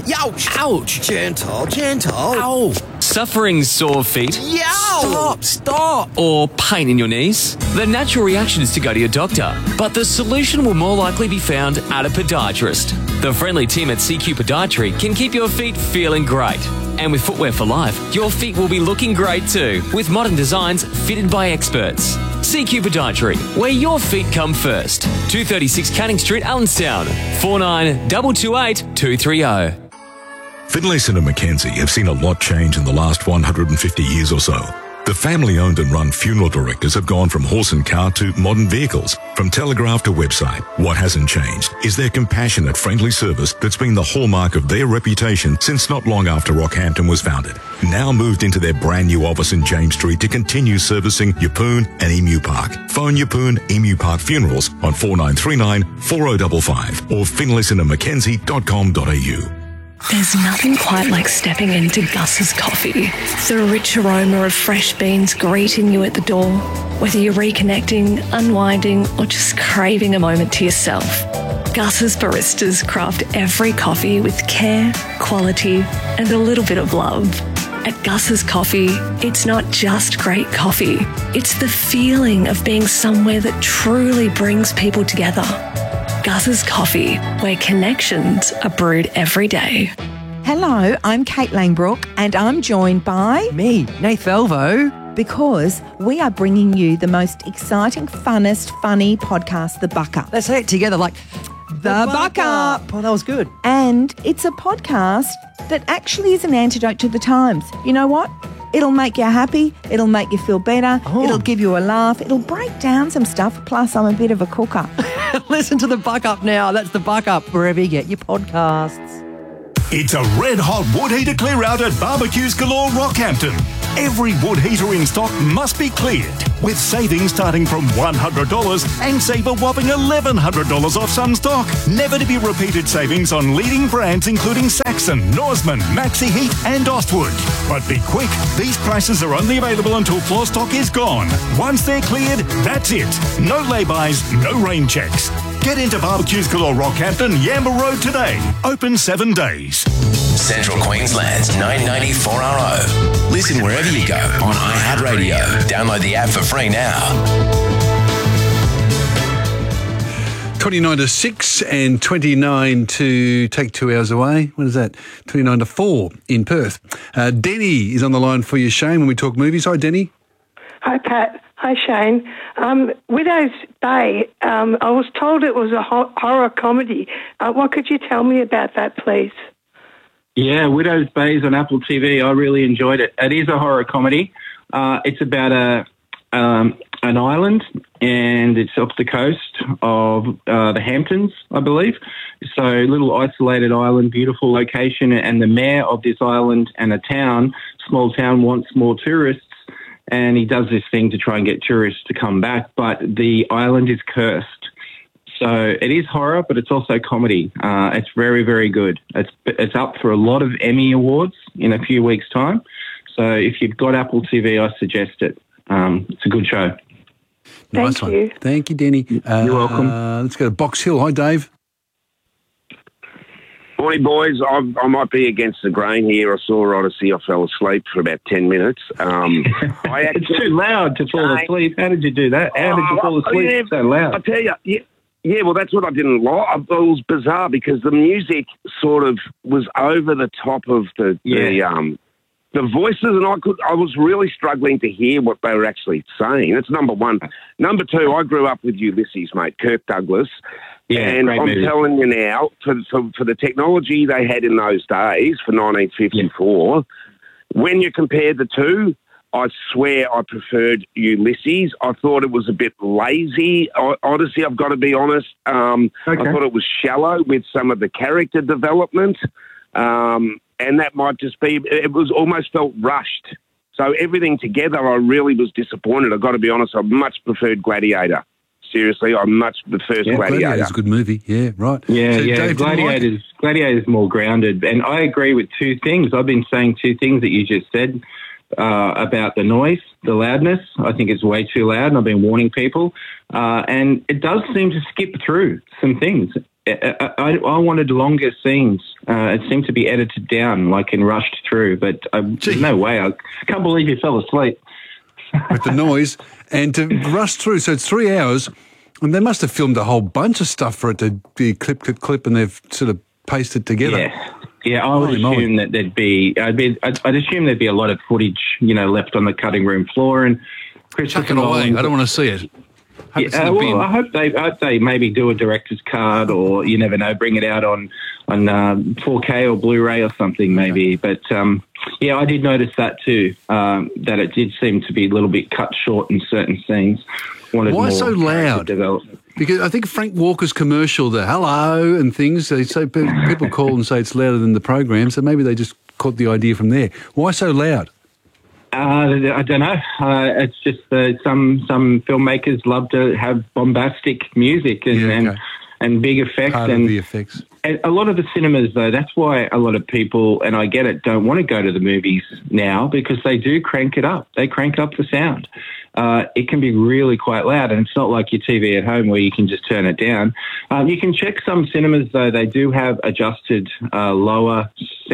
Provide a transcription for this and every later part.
Youch! Ouch! Gentle, gentle. Ow! Suffering sore feet? Yow! Stop! Or pain in your knees? The natural reaction is to go to your doctor, but the solution will more likely be found at a podiatrist. The friendly team at CQ Podiatry can keep your feet feeling great. And with Footwear for Life, your feet will be looking great too, with modern designs fitted by experts. CQ Podiatry, where your feet come first. 236 Canning Street, Allenstown. 49228230. Finlayson and Mackenzie have seen a lot change in the last 150 years or so. The family-owned and run funeral directors have gone from horse and car to modern vehicles, from telegraph to website. What hasn't changed is their compassionate, friendly service that's been the hallmark of their reputation since not long after Rockhampton was founded. Now moved into their brand new office in James Street to continue servicing Yeppoon and Emu Park. Phone Yeppoon Emu Park Funerals on 4939 4055 or finlaysonandmackenzie.com.au. There's nothing quite like stepping into Gus's Coffee. The rich aroma of fresh beans greeting you at the door. Whether you're reconnecting, unwinding, or just craving a moment to yourself, Gus's baristas craft every coffee with care, quality, and a little bit of love. At Gus's Coffee, it's not just great coffee. It's the feeling of being somewhere that truly brings people together. Gus's Coffee, where connections are brewed every day. Hello, I'm Kate Langbrook and I'm joined by... Me, Nath Velvo. Because we are bringing you the most exciting, funnest, funny podcast, The Buck Up. Let's say it together like... The Buck Up. Oh, that was good. And it's a podcast that actually is an antidote to the times. You know what? It'll make you happy. It'll make you feel better. Oh. It'll give you a laugh. It'll break down some stuff. Plus, I'm a bit of a cooker. Listen to The Buck Up now. That's The Buck Up, wherever you get your podcasts. It's a red-hot wood heater clear-out at Barbecues Galore Rockhampton. Every wood heater in stock must be cleared, with savings starting from $100 and save a whopping $1,100 off some stock. Never to be repeated savings on leading brands including Saxon, Norseman, Maxi Heat and Ostwood. But be quick, these prices are only available until floor stock is gone. Once they're cleared, that's it. No lay-bys, no rain checks. Get into Barbecues Galore Rockhampton, Yamba Road today. Open 7 days. Central Queensland's 990-4RO. Listen wherever you go on iHeartRadio. Download the app for free now. 29 to 6 and 29 to take 2 hours away. What is that? 29 to 4 in Perth. Denny is on the line for you, Shane, when we talk movies. Hi, Denny. Hi, Pat. Hi, Shane. Widow's Bay, I was told it was a horror comedy. What could you tell me about that, please? Yeah, Widow's Bay is on Apple TV. I really enjoyed it. It is a horror comedy. It's about an island, and it's off the coast of the Hamptons, I believe. So little isolated island, beautiful location, and the mayor of this island and a small town, wants more tourists. And he does this thing to try and get tourists to come back, but the island is cursed. So it is horror, but it's also comedy. It's very, very good. It's up for a lot of Emmy Awards in a few weeks' time. So if you've got Apple TV, I suggest it. It's a good show. Nice one. Thank you, Denny. You're welcome. Let's go to Box Hill. Hi, Dave. Morning, boys. I might be against the grain here. I saw Odyssey. I fell asleep for about 10 minutes. It's too loud to fall asleep. How did you do that? How did you fall asleep so loud? I tell you, yeah, well, that's what I didn't like. It was bizarre because the music sort of was over the top of the voices, and I was really struggling to hear what they were actually saying. That's number one. Number two, I grew up with Ulysses, mate, Kirk Douglas. Yeah, and I'm telling you now, for the technology they had in those days, for 1954, when you compare the two, I swear I preferred Ulysses. I thought it was a bit lazy, Odyssey, I've got to be honest. I thought it was shallow with some of the character development, and that might just be, it was almost felt rushed. So everything together, I really was disappointed. I've got to be honest, I much preferred Gladiator. Seriously, I much prefer Gladiator. Gladiator's a good movie. Yeah, right. Yeah, so yeah. Gladiator's more grounded, and I agree with two things. I've been saying two things that you just said about the noise, the loudness. I think it's way too loud, and I've been warning people. And it does seem to skip through some things. I wanted longer scenes. It seemed to be edited down, like and rushed through. But there's no way. I can't believe you fell asleep with the noise and to rush through. So it's 3 hours, and they must have filmed a whole bunch of stuff for it to be clip, and they've sort of pasted together. Yeah, I would assume that there'd be. I'd assume there'd be a lot of footage, left on the cutting room floor, and chuck it away. I don't want to see it. I hope they maybe do a director's cut, or you never know, bring it out on 4K or Blu-ray or something maybe. But I did notice that too. That it did seem to be a little bit cut short in certain scenes. Why so loud? Because I think Frank Walker's commercial, the hello and things, they say people call and say it's louder than the program, so maybe they just caught the idea from there. Why so loud? I don't know. It's just some filmmakers love to have bombastic music and big effects. Part of the effects. And a lot of the cinemas, though, that's why a lot of people, and I get it, don't want to go to the movies now because they do crank it up. They crank up the sound. It can be really quite loud, and it's not like your TV at home where you can just turn it down. You can check some cinemas, though. They do have adjusted lower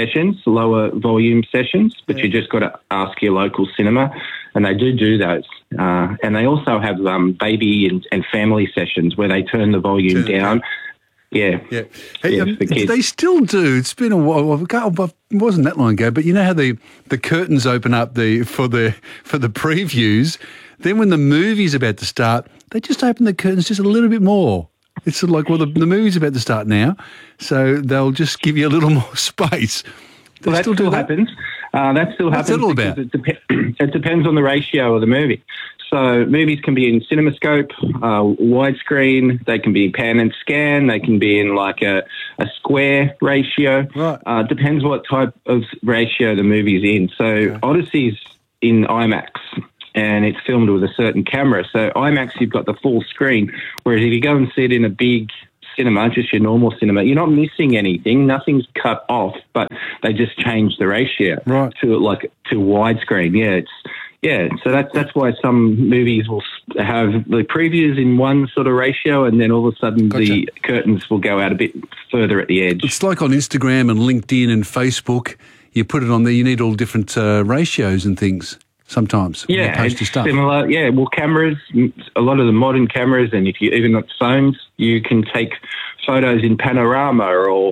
volume sessions, but you just got to ask your local cinema, and they do those. And they also have baby and family sessions where they turn the volume down. Yeah. Hey, they still do. It's been a while. It wasn't that long ago, but you know how the curtains open up for the previews. Then when the movie's about to start, they just open the curtains just a little bit more. It's sort of like, well, the movie's about to start now, so they'll just give you a little more space. Well, that still happens. That still happens. What's it all about? It depends on the ratio of the movie. So movies can be in CinemaScope, widescreen. They can be pan and scan. They can be in like a square ratio. Right. Depends what type of ratio the movie's in. So Odyssey's in IMAX, and it's filmed with a certain camera. So IMAX, you've got the full screen, whereas if you go and see it in a big cinema, just your normal cinema, you're not missing anything. Nothing's cut off, but they just change the ratio to widescreen. So that's why some movies will have the previews in one sort of ratio, and then all of a sudden the curtains will go out a bit further at the edge. It's like on Instagram and LinkedIn and Facebook. You put it on there, you need all different ratios and things sometimes. Yeah, it's similar. Yeah, well, cameras, a lot of the modern cameras, and if you even got phones, you can take photos in panorama or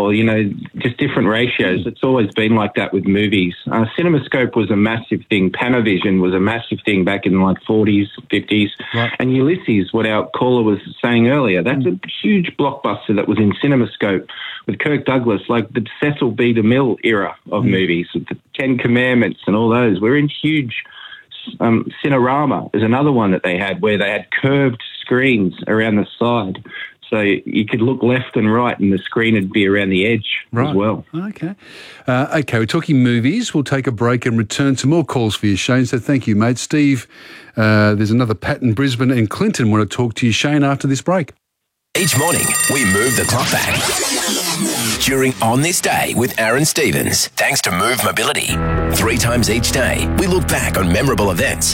just different ratios. It's always been like that with movies. CinemaScope was a massive thing. Panavision was a massive thing back in the 40s, 50s. Right. And Ulysses, what our caller was saying earlier, that's a huge blockbuster that was in CinemaScope with Kirk Douglas, like the Cecil B. DeMille era of movies, with the Ten Commandments and all those. We're in huge. Cinerama is another one that they had where they had curved screens around the side. So you could look left and right and the screen would be around the edge as well. Okay. We're talking movies. We'll take a break and return to more calls for you, Shane. So thank you, mate. Steve, there's another Pat in Brisbane and Clinton want to talk to you, Shane, after this break. Each morning, we move the clock back. During On This Day with Aaron Stevens, thanks to Move Mobility. 3 times each day, we look back on memorable events,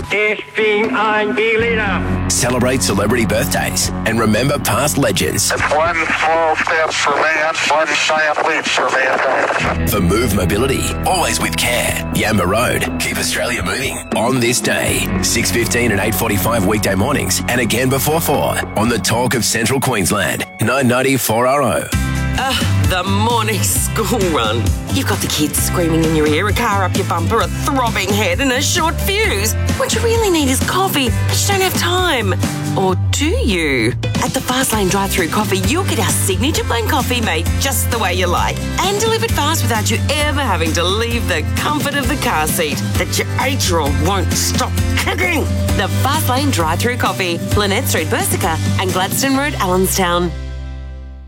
celebrate celebrity birthdays, and remember past legends. It's one small step for man, one giant leap for mankind. For Move Mobility, always with care. Yamba Road, keep Australia moving. On This Day, 6:15 and 8:45 weekday mornings, and again before 4 on the Talk of Central Queensland, 990 4RO. The morning school run. You've got the kids screaming in your ear, a car up your bumper, a throbbing head and a short fuse. What you really need is coffee, but you don't have time. Or do you? At the Fastlane drive-through coffee, you'll get our signature blend coffee made just the way you like and delivered fast without you ever having to leave the comfort of the car seat that your 8-year-old won't stop kicking. The Fastlane drive-through coffee, Lynette Street, Bursica and Gladstone Road, Allenstown.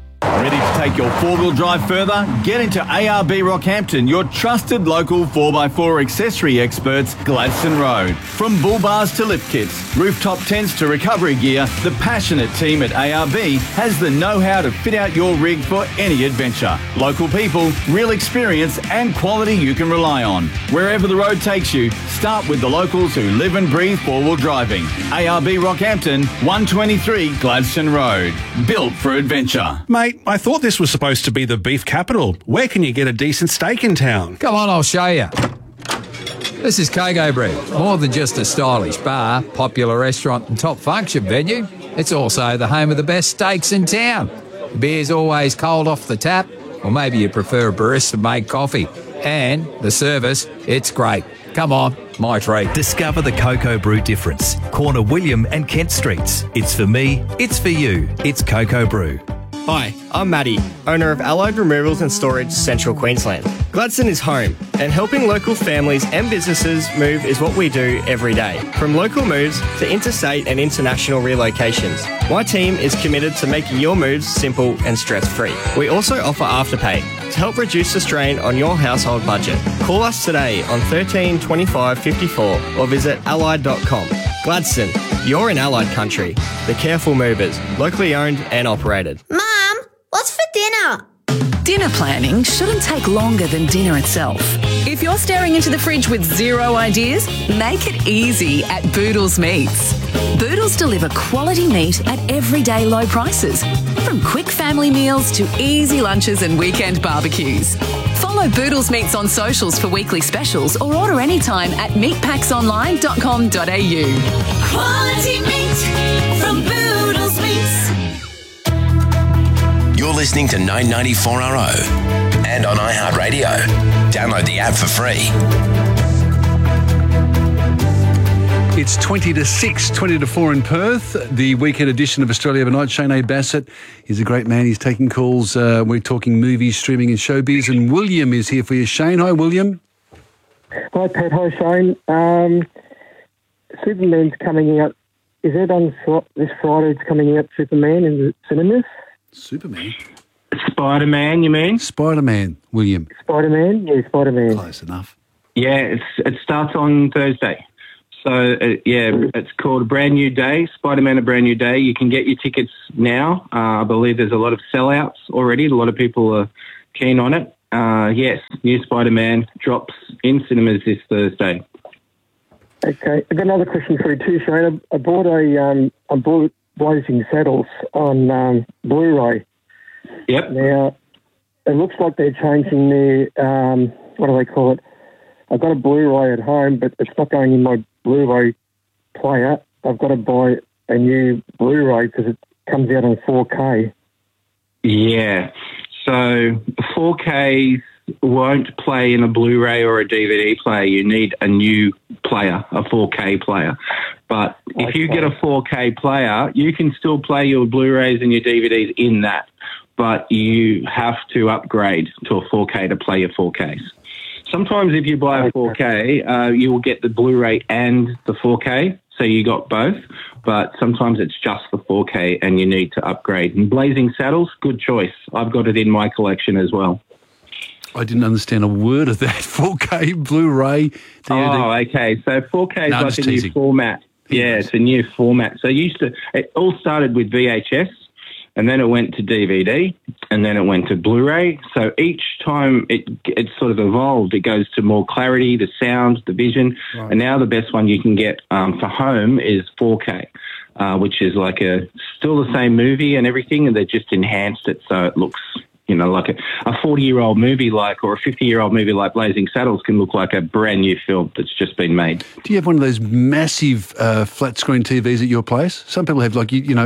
Ready to take your four-wheel drive further? Get into ARB Rockhampton, your trusted local 4x4 accessory experts, Gladstone Road. From bull bars to lift kits, rooftop tents to recovery gear, the passionate team at ARB has the know-how to fit out your rig for any adventure. Local people, real experience and quality you can rely on. Wherever the road takes you, start with the locals who live and breathe four-wheel driving. ARB Rockhampton, 123 Gladstone Road. Built for adventure. Mate, I thought this was supposed to be the beef capital. Where can you get a decent steak in town? Come on, I'll show you. This is Kogo Bread. More than just a stylish bar, popular restaurant and top function venue, it's also the home of the best steaks in town. Beer's always cold off the tap, or maybe you prefer a barista-made coffee. And the service, it's great. Come on, my treat. Discover the Cocoa Brew difference. Corner William and Kent Streets. It's for me, it's for you. It's Cocoa Brew. Hi, I'm Matty, owner of Allied Removals and Storage, Central Queensland. Gladstone is home, and helping local families and businesses move is what we do every day. From local moves to interstate and international relocations, my team is committed to making your moves simple and stress-free. We also offer Afterpay to help reduce the strain on your household budget. Call us today on 13 25 54 or visit allied.com. Gladstone, you're in Allied country. The Careful Movers, locally owned and operated. Mum, what's for dinner? Dinner planning shouldn't take longer than dinner itself. If you're staring into the fridge with zero ideas, make it easy at Boodles Meats. Boodles deliver quality meat at everyday low prices, from quick family meals to easy lunches and weekend barbecues. Follow Boodles Meats on socials for weekly specials or order anytime at meatpacksonline.com.au. Quality meat from Boodles Meats. You're listening to 994RO and on iHeartRadio. Download the app for free. It's 20 to 6, 20 to 4 in Perth. The weekend edition of Australia Overnight. Shane A. Bassett is a great man. He's taking calls. We're talking movies, streaming and showbiz. And William is here for you, Shane. Hi, William. Hi, Pat. Hi, Shane. Superman's coming out. Is it on this Friday? It's coming out, Superman, in the cinemas. Superman? Spider-Man, you mean? Spider-Man, William. Spider-Man? Yeah, Spider-Man. Close enough. Yeah, it starts on Thursday. So, it's called A Brand New Day, Spider-Man A Brand New Day. You can get your tickets now. I believe there's a lot of sellouts already. A lot of people are keen on it. Yes, new Spider-Man drops in cinemas this Thursday. Okay, I've got another question for you too, Shane. I bought Blazing Saddles on Blu-ray. Yep. Now, it looks like they're changing their, what do they call it? I've got a Blu-ray at home, but it's not going in my Blu-ray player. I've got to buy a new Blu-ray because it comes out on 4K. Yeah. So 4K won't play in a Blu-ray or a DVD player. You need a new player, a 4K player. But if you get a 4K player, you can still play your Blu-rays and your DVDs in that. But you have to upgrade to a 4K to play your 4Ks. Sometimes if you buy a 4K, you will get the Blu-ray and the 4K, so you got both. But sometimes it's just the 4K and you need to upgrade. And Blazing Saddles, good choice. I've got it in my collection as well. I didn't understand a word of that. 4K Blu-ray. Oh, okay. So 4K is like a new format. Yeah, it's a new format. So it all started with VHS, and then it went to DVD, and then it went to Blu-ray. So each time it sort of evolved. It goes to more clarity, the sound, the vision. Right. And now the best one you can get for home is 4K, which is like still the same movie and everything, and they just enhanced it so it looks, like a 40-year-old movie or a 50-year-old movie like Blazing Saddles can look like a brand new film that's just been made. Do you have one of those massive flat screen TVs at your place? Some people have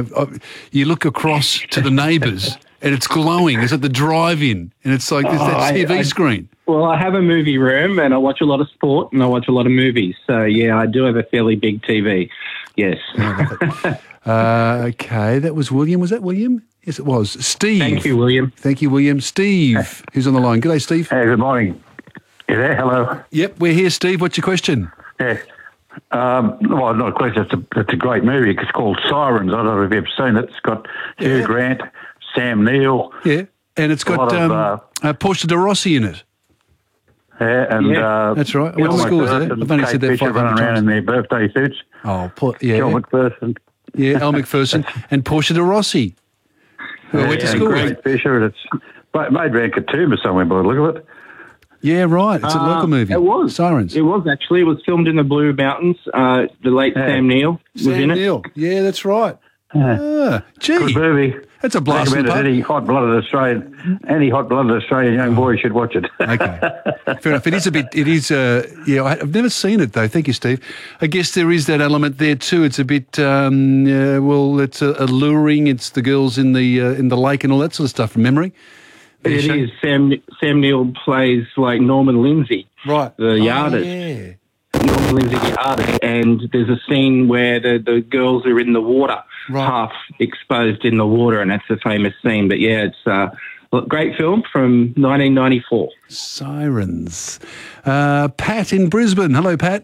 you look across to the neighbours and it's glowing. It's at the drive-in and it's like there's that TV screen. Well, I have a movie room and I watch a lot of sport and I watch a lot of movies. So, yeah, I do have a fairly big TV. Yes. Okay, that was William. Was that William? Yes, it was. Steve. Thank you, William. Thank you, William. Steve, who's on the line. Good day, Steve. Hey, good morning. You there? Hello. Yep, we're here, Steve. What's your question? Yeah. Well, not a question. It's a great movie. It's called Sirens. I don't know if you've ever seen it. It's got Hugh Grant, Sam Neill. Yeah, and it's got Portia de Rossi in it. Yeah, and that's right. What scores there? I've only said that 500 running around times. in their birthday suits. Oh, Joel McPherson. Yeah, Al McPherson and Portia de Rossi. Who I went to school with. Great Fisher, and it's made around Katoomba somewhere by the look of it. Yeah, right. It's a local movie. It was. Sirens. It was actually. It was filmed in the Blue Mountains. The late Sam Neill was in it. Neill. Yeah, that's right. Gee. Good movie. That's a blast from the pub. Any hot-blooded Australian young boy should watch it. Okay. Fair enough. I've never seen it, though. Thank you, Steve. I guess there is that element there, too. It's a bit, it's alluring. It's the girls in the lake and all that sort of stuff from memory. It is. Sam Neill plays like Norman Lindsay. Right. The yardist. Yeah. Norman Lindsay, the yardist. And there's a scene where the girls are in the water, half exposed in the water, and that's a famous scene. But yeah, it's a great film from 1994. Sirens. Pat in Brisbane. Hello, Pat.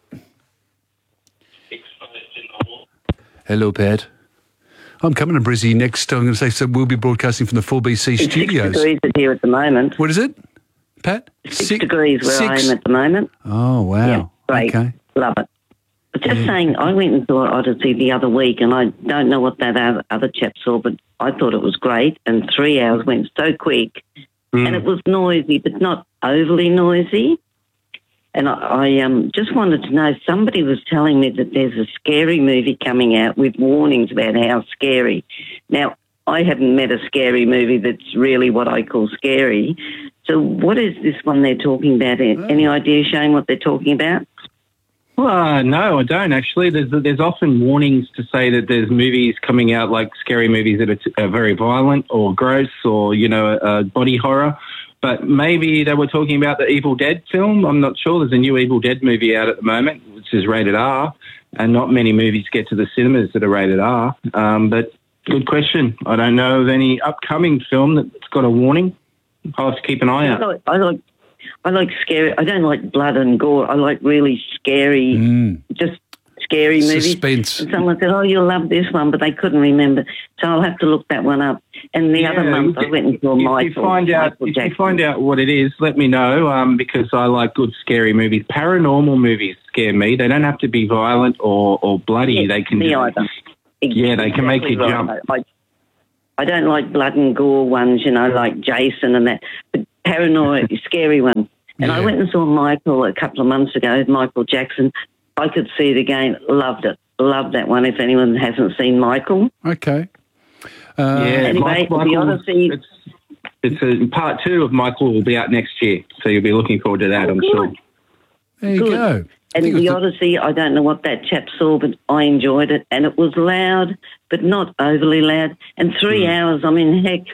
Hello, Pat. I'm coming to Brizzy next. I'm going to say, so we'll be broadcasting from the 4BC studios. 6 degrees here at the moment. What is it, Pat? 6 degrees where I am at the moment. Oh, wow. Yeah, great. Okay. Love it. But just saying, I went and saw Odyssey the other week, and I don't know what that other chap saw, but I thought it was great, and 3 hours went so quick. And it was noisy, but not overly noisy. And I just wanted to know, somebody was telling me that there's a scary movie coming out with warnings about how scary. Now, I haven't met a scary movie that's really what I call scary. So what is this one they're talking about? Any idea, Shane, what they're talking about? Well, no, I don't actually. There's often warnings to say that there's movies coming out, like scary movies that are very violent or gross or, body horror. But maybe they were talking about the Evil Dead film. I'm not sure. There's a new Evil Dead movie out at the moment, which is rated R, and not many movies get to the cinemas that are rated R. But good question. I don't know of any upcoming film that's got a warning. I'll have to keep an eye out. I like scary. I don't like blood and gore. I like really scary, just scary movies. Suspense. And someone said, "Oh, you'll love this one," but they couldn't remember. So I'll have to look that one up. And the other month I went and saw Michael. If you find out what it is, let me know, because I like good scary movies. Paranormal movies scare me. They don't have to be violent or bloody. Yeah, they can me either. Yeah, they can make you jump. I don't like blood and gore ones, like Jason and that, but paranoid, scary ones. And I went and saw Michael a couple of months ago, Michael Jackson. I could see it again. Loved it. Loved that one, if anyone hasn't seen Michael. Okay. Anyway, the Odyssey... It's part 2 of Michael will be out next year, so you'll be looking forward to that, I'm sure. There you go. And the Odyssey, I don't know what that chap saw, but I enjoyed it. And it was loud, but not overly loud. And 3 hours, I mean, heck,